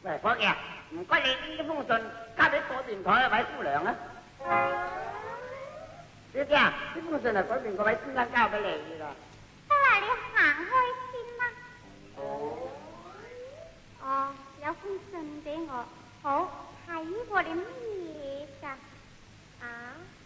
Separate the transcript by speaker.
Speaker 1: 誒，伙計，唔該你呢封信交俾嗰邊台一位姑娘啊。小姐啊，呢封信係嗰邊嗰位先生交俾你㗎。
Speaker 2: 得啦，你行開先啦。哦，有封信俾我，好，係呢個你乜嘢㗎？啊？